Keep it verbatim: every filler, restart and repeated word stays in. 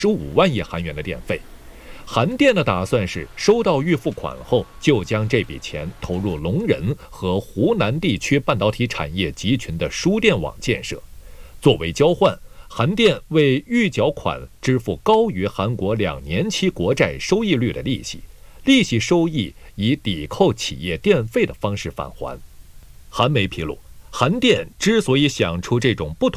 十五万亿韩元的电费。韩电的打算是收到预付款后，就将这笔钱投入龙仁和湖南地区半导体产业集群的输电网建设。作为交换，韩电为预缴款支付高于韩国两年期国债收益率的利息，利息收益以抵扣企业电费的方式返还。韩媒披露，韩电之所以想出这种不同